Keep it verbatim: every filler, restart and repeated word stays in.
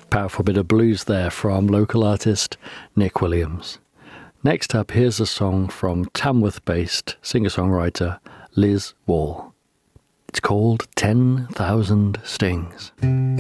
Powerful bit of blues there from local artist Nick Williams. Next up, here's a song from Tamworth-based singer-songwriter Liz Wall. It's called ten thousand Stings.